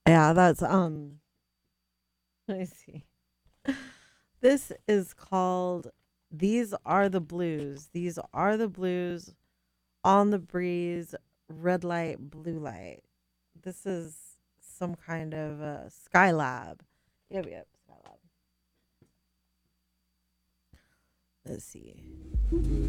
Yeah, that's let me see. This is called These Are the Blues. These are the blues on the breeze, red light, blue light. This is some kind of Skylab. Yep, Skylab. Let's see.